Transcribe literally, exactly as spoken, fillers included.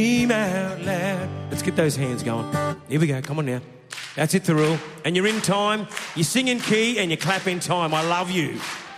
Scream out loud. Let's get those hands going. Here we go. Come on now. That's it, the rule. And you're in time. You sing in key and you clap in time. I love you.